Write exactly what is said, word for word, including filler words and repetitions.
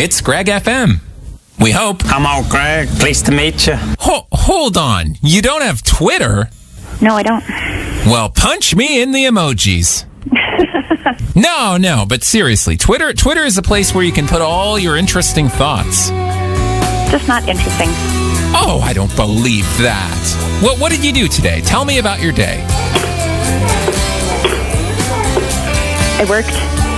It's Greg F M. We hope. Hello, Greg. Pleased to meet you. Ho- hold on. You don't have Twitter? No, I don't. Well, punch me in the emojis. no, no, but seriously, Twitter Twitter is a place where you can put all your interesting thoughts. Just not interesting. Oh, I don't believe that. What what did you do today? Tell me about your day. I worked.